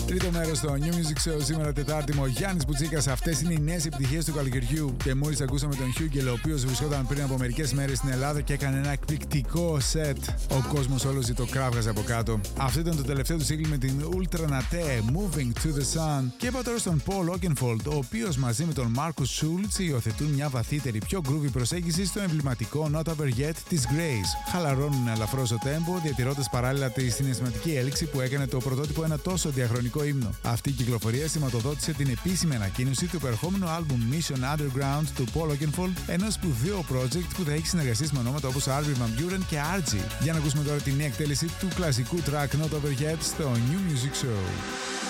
Τρίτο μέρος στο New Music Show σήμερα Τετάρτη με ο Γιάννης Μπουτσίκας. Αυτές είναι οι νέες επιτυχίες του καλοκαιριού. Και μόλις ακούσαμε τον Χιούγκελ, ο οποίος βρισκόταν πριν από μερικές μέρες στην Ελλάδα και έκανε ένα εκπληκτικό σετ. Ο κόσμος όλος ζητοκράβγαζε από κάτω. Αυτό ήταν το τελευταίο του σύγκλι με την Ultra Nate, Moving to the Sun. Και είπα τώρα στον Paul Oakenfold, ο οποίος μαζί με τον Marcus Schulz υιοθετούν μια βαθύτερη, πιο groovy προσέγγιση στο εμβληματικό Not Over Yet της Grace. Χαλαρώνουν ελαφρώς το tempo, διατηρώντας παράλληλα τη συναισθηματική έλξη που έκανε το πρωτότυπο ένα τόσο διαχρονικό ύμνο. Αυτή η κυκλοφορία σηματοδότησε την επίσημη ανακοίνωση του υπερχόμενου άλμπουμ Mission Underground του Paul Oakenfold, ενός σπουδαίου project που θα έχει συνεργαστεί με ονόματα όπως Armin van Buuren και Archie. Για να ακούσουμε τώρα την νέα εκτέλεση του κλασικού track Not Over Yet στο New Music Show.